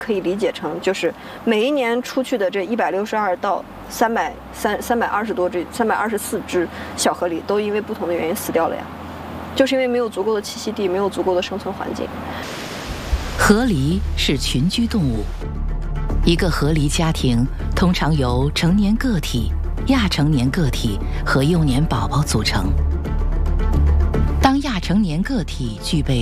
可以理解成就是每一年出去的这162到324只小河狸都因为不同的原因死掉了呀，就是因为没有足够的栖息地，没有足够的生存环境。 河狸是群居动物，一个河狸家庭通常由成年个体、亚成年个体和幼年宝宝组成。当亚成年个体具备